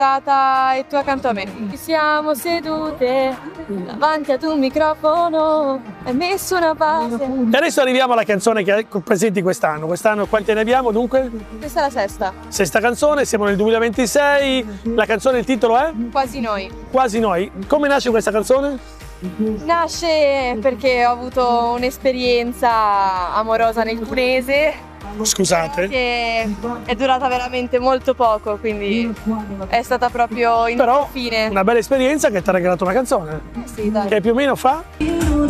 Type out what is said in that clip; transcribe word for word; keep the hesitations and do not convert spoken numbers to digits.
E tu accanto a me. Ci siamo sedute davanti ad un microfono, hai messo una base. E adesso arriviamo alla canzone che presenti quest'anno. Quest'anno quante ne abbiamo dunque? Questa è la sesta. Sesta canzone, siamo nel duemilaventisei. La canzone, il titolo è? Quasi noi. Quasi noi. Come nasce questa canzone? Nasce perché ho avuto un'esperienza amorosa nel Tunese. Scusate. Che è durata veramente molto poco, quindi è stata proprio in Però fine. Una bella esperienza che ti ha regalato una canzone. Sì, dai. Che più o meno fa?